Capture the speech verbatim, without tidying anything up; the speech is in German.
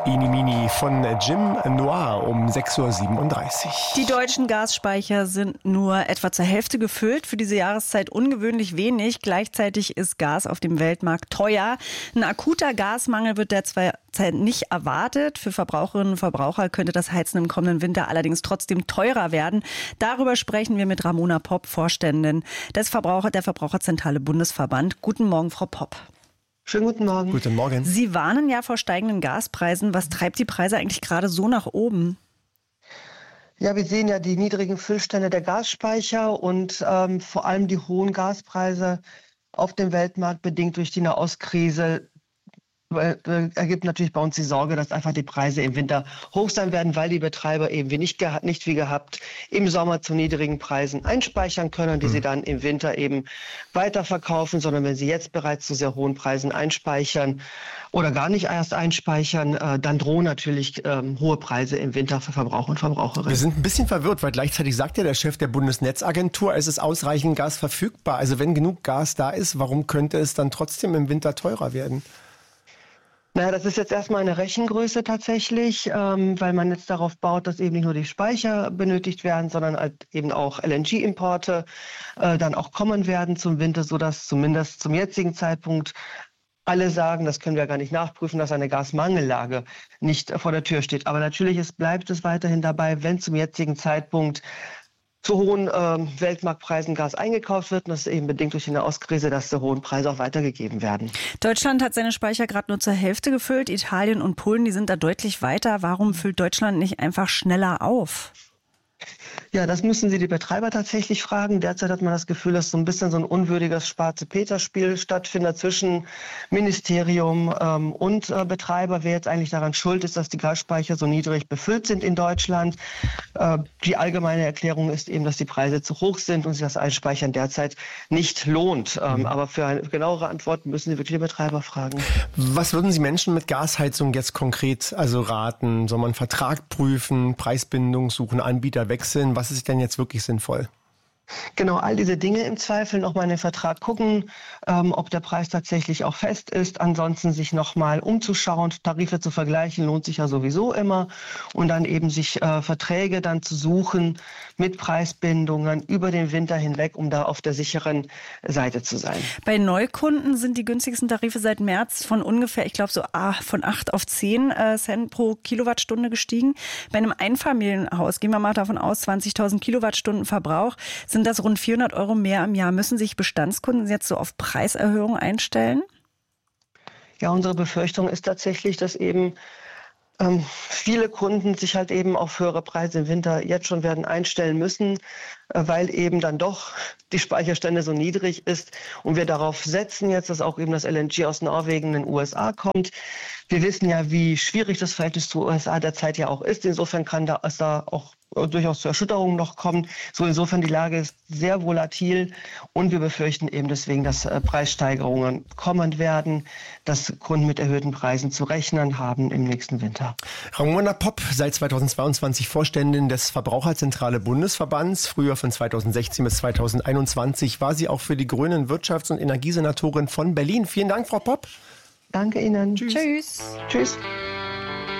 Inimini von Jim Noir um sechs Uhr siebenunddreißig. Die deutschen Gasspeicher sind nur etwa zur Hälfte gefüllt. Für diese Jahreszeit ungewöhnlich wenig. Gleichzeitig ist Gas auf dem Weltmarkt teuer. Ein akuter Gasmangel wird derzeit nicht erwartet. Für Verbraucherinnen und Verbraucher könnte das Heizen im kommenden Winter allerdings trotzdem teurer werden. Darüber sprechen wir mit Ramona Popp, Vorständin des Verbraucher, der Verbraucherzentrale Bundesverband. Guten Morgen, Frau Popp. Schönen guten Morgen. Guten Morgen. Sie warnen ja vor steigenden Gaspreisen. Was treibt die Preise eigentlich gerade so nach oben? Ja, wir sehen ja die niedrigen Füllstände der Gasspeicher und ähm, vor allem die hohen Gaspreise auf dem Weltmarkt bedingt durch die Nahostkrise. Weil, äh, ergibt natürlich bei uns die Sorge, dass einfach die Preise im Winter hoch sein werden, weil die Betreiber eben wie nicht, geha- nicht wie gehabt im Sommer zu niedrigen Preisen einspeichern können, die mhm. sie dann im Winter eben weiterverkaufen, sondern wenn sie jetzt bereits zu sehr hohen Preisen einspeichern oder gar nicht erst einspeichern, äh, dann drohen natürlich ähm, hohe Preise im Winter für Verbraucher und Verbraucherinnen. Wir sind ein bisschen verwirrt, weil gleichzeitig sagt ja der Chef der Bundesnetzagentur, es ist ausreichend Gas verfügbar. Also wenn genug Gas da ist, warum könnte es dann trotzdem im Winter teurer werden? Naja, das ist jetzt erstmal eine Rechengröße tatsächlich, ähm, weil man jetzt darauf baut, dass eben nicht nur die Speicher benötigt werden, sondern halt eben auch L N G-Importe äh, dann auch kommen werden zum Winter, sodass zumindest zum jetzigen Zeitpunkt alle sagen, das können wir gar nicht nachprüfen, dass eine Gasmangellage nicht vor der Tür steht. Aber natürlich ist, bleibt es weiterhin dabei, wenn zum jetzigen Zeitpunkt zu hohen äh, Weltmarktpreisen Gas eingekauft wird. Und das ist eben bedingt durch die Nahostkrise, dass die hohen Preise auch weitergegeben werden. Deutschland hat seine Speicher gerade nur zur Hälfte gefüllt. Italien und Polen, die sind da deutlich weiter. Warum füllt Deutschland nicht einfach schneller auf? Ja, das müssen Sie die Betreiber tatsächlich fragen. Derzeit hat man das Gefühl, dass so ein bisschen so ein unwürdiges Schwarze-Peter-Spiel stattfindet zwischen Ministerium ähm, und äh, Betreiber. Wer jetzt eigentlich daran schuld ist, dass die Gasspeicher so niedrig befüllt sind in Deutschland. Äh, die allgemeine Erklärung ist eben, dass die Preise zu hoch sind und sich das Einspeichern derzeit nicht lohnt. Ähm, mhm. Aber für eine genauere Antwort müssen Sie wirklich die Betreiber fragen. Was würden Sie Menschen mit Gasheizung jetzt konkret also raten? Soll man einen Vertrag prüfen, Preisbindung suchen, Anbieter wechseln? Was ist denn jetzt wirklich sinnvoll? Genau, all diese Dinge im Zweifel nochmal in den Vertrag gucken, ähm, ob der Preis tatsächlich auch fest ist. Ansonsten sich nochmal umzuschauen, Tarife zu vergleichen, lohnt sich ja sowieso immer. Und dann eben sich äh, Verträge dann zu suchen mit Preisbindungen über den Winter hinweg, um da auf der sicheren Seite zu sein. Bei Neukunden sind die günstigsten Tarife seit März von ungefähr, ich glaube so ah, von acht auf zehn äh, Cent pro Kilowattstunde gestiegen. Bei einem Einfamilienhaus, gehen wir mal davon aus, zwanzigtausend Kilowattstunden Verbrauch, sind das rund vierhundert Euro mehr im Jahr. Müssen sich Bestandskunden jetzt so auf Preiserhöhungen einstellen? Ja, unsere Befürchtung ist tatsächlich, dass eben ähm, viele Kunden sich halt eben auf höhere Preise im Winter jetzt schon werden einstellen müssen, äh, weil eben dann doch die Speicherstände so niedrig ist und wir darauf setzen jetzt, dass auch eben das L N G aus Norwegen in den U S A kommt. Wir wissen ja, wie schwierig das Verhältnis zu U S A derzeit ja auch ist. Insofern kann da, es da auch durchaus zu Erschütterungen noch kommen. So insofern die Lage ist sehr volatil und wir befürchten eben deswegen, dass äh, Preissteigerungen kommen werden, dass Kunden mit erhöhten Preisen zu rechnen haben im nächsten Winter. Ramona Popp, seit zweitausendzweiundzwanzig Vorständin des Verbraucherzentrale Bundesverbands. Früher von zweitausendsechzehn bis zweitausendeinundzwanzig war sie auch für die Grünen Wirtschafts- und Energiesenatorin von Berlin. Vielen Dank, Frau Popp. Danke Ihnen. Tschüss. Tschüss. Tschüss.